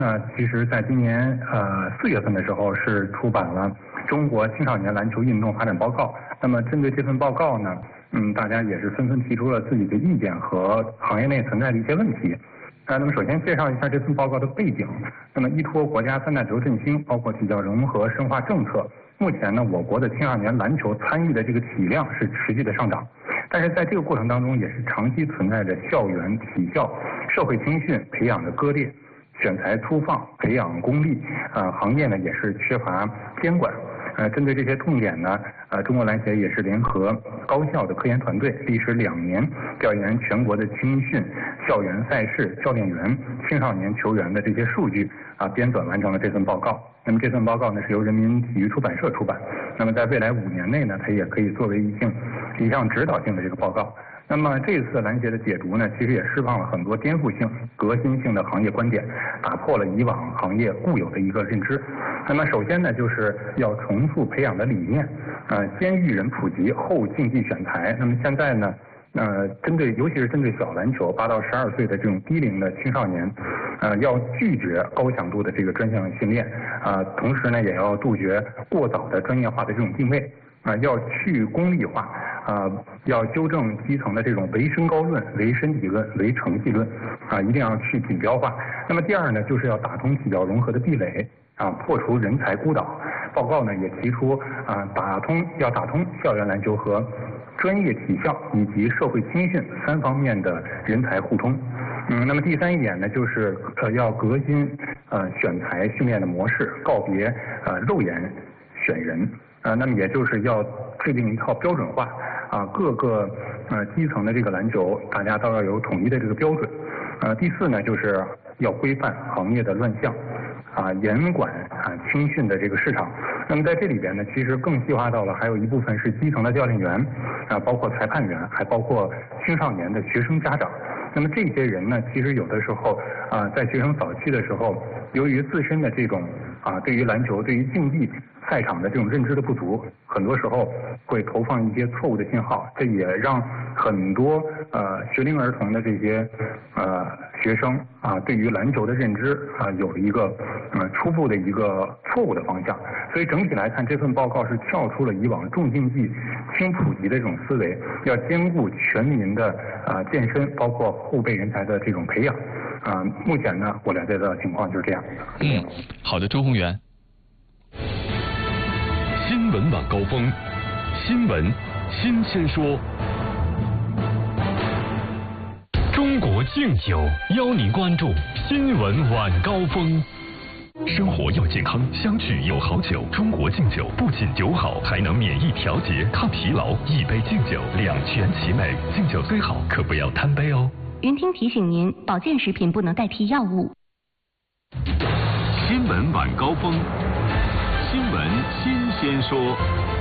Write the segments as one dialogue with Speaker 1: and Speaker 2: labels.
Speaker 1: 其实在今年4月份的时候是出版了《中国青少年篮球运动发展报告》。那么针对这份报告呢，大家也是纷纷提出了自己的意见和行业内存在的一些问题。那么首先介绍一下这份报告的背景。那么依托国家3大球振兴，包括体教融合深化政策，目前呢，我国的青少年篮球参与的这个体量是持续的上涨，但是在这个过程当中，也是长期存在着校园、体校、社会青训培养的割裂。选材粗放，培养功利，行业呢也是缺乏监管。针对这些痛点呢，中国篮协也是联合高校的科研团队，历时2年，调研全国的青训、校园赛事、教练员、青少年球员的这些数据，编纂完成了这份报告。那么这份报告呢是由人民体育出版社出版。那么在未来5年内呢，它也可以作为一项指导性的这个报告。那么这次篮协的解读呢，其实也释放了很多颠覆性、革新性的行业观点，打破了以往行业固有的一个认知。那么首先呢，就是要重塑培养的理念，先育人普及，后竞技选材。那么现在呢，尤其是针对小篮球8到12岁的这种低龄的青少年，要拒绝高强度的这个专项训练，同时呢，也要杜绝过早的专业化的这种定位。要去功利化，要纠正基层的这种唯身高论、唯身体论、唯成绩论，一定要去品标化。那么第二呢，就是要打通体教融合的壁垒，破除人才孤岛。报告呢也提出，要打通校园篮球和专业体校以及社会青训3方面的人才互通。那么第3一点呢，就是要革新选材训练的模式，告别肉眼选人。那么也就是要制定一套标准化，各个基层的这个篮球，大家都要有统一的这个标准。第4呢，就是要规范行业的乱象，严管青训的这个市场。那么在这里边呢，其实更细化到了还有一部分是基层的教练员，包括裁判员，还包括青少年的学生家长。那么这些人呢，其实有的时候在学生早期的时候，由于自身的这种对于篮球、对于竞技赛场的这种认知的不足，很多时候会投放一些错误的信号，这也让很多学龄儿童的这些学生对于篮球的认知有了一个初步的一个错误的方向。所以整体来看，这份报告是跳出了以往重竞技轻普及的这种思维，要兼顾全民的健身，包括后备人才的这种培养。目前呢，我了解的情况就是这样。
Speaker 2: 好的，周宏源。新闻晚高峰，新闻新鲜说。中国敬酒邀您关注新闻晚高峰。生活要健康，相聚有好酒。中国敬酒不仅酒好，还能免疫调节、抗疲劳。一杯敬酒，两全其美。敬酒虽好，可不要贪杯哦。
Speaker 3: 云听提醒您，保健食品不能代替药物。
Speaker 2: 新闻晚高峰，新闻新鲜说。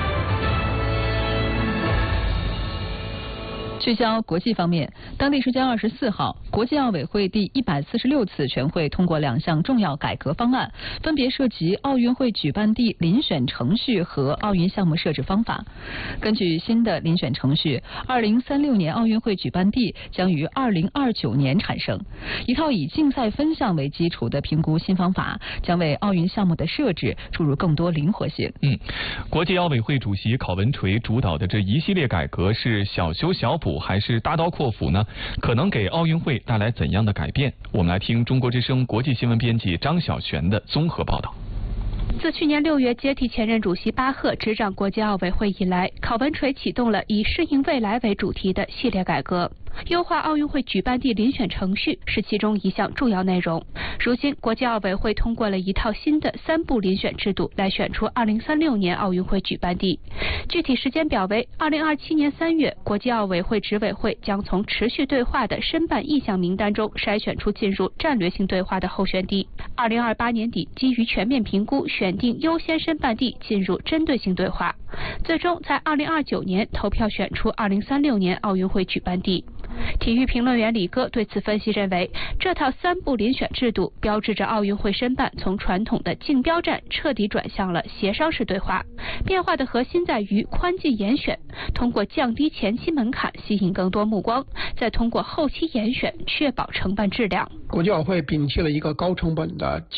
Speaker 4: 聚焦国际方面，当地时间24号，国际奥委会第146次全会通过2项重要改革方案，分别涉及奥运会举办地遴选程序和奥运项目设置方法。根据新的遴选程序，2036年奥运会举办地将于2029年产生。一套以竞赛分项为基础的评估新方法，将为奥运项目的设置注入更多灵活性。
Speaker 2: 国际奥委会主席郝文垂主导的这一系列改革是小修小补还是大刀阔斧呢？可能给奥运会带来怎样的改变？我们来听中国之声国际新闻编辑张晓璇的综合报道。
Speaker 5: 自去年6月接替前任主席巴赫执掌国际奥委会以来，郝文垂启动了以适应未来为主题的系列改革。优化奥运会举办地遴选程序是其中一项重要内容。如今，国际奥委会通过了一套新的3步遴选制度，来选出2036年奥运会举办地。具体时间表为2027年3月，国际奥委会执委会将从持续对话的申办意向名单中筛选出进入战略性对话的候选地。2028年底，基于全面评估，选定优先申办地，进入针对性对话。最终在2029年投票选出2036年奥运会举办地。体育评论员李戈对此分析认为，这套3步遴选制度标志着奥运会申办从传统的竞标战彻底转向了协商式对话。变化的核心在于宽进严选，通过降低前期门槛吸引更多目光，再通过后期严选确保承办质量。
Speaker 6: 国际奥会摒弃了一个高成本的